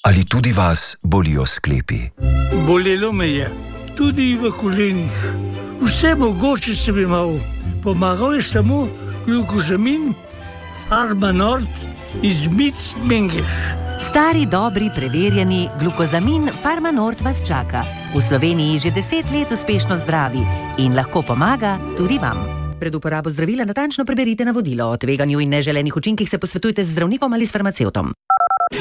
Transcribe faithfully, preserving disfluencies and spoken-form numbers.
Ali tudi vas bolijo sklepi? Bolelo me je, tudi v kolenih. Vse mogoče sem imel. Pomagal je samo glukozamin Farmanort iz Mic Mengeš. Stari, dobri, preverjeni glukozamin Farmanort vas čaka. V Sloveniji že deset let uspešno zdravi in lahko pomaga tudi vam. Pred uporabo zdravila natančno preberite navodilo. O tveganju in neželenih učinkih se posvetujte z zdravnikom ali s farmacevtom.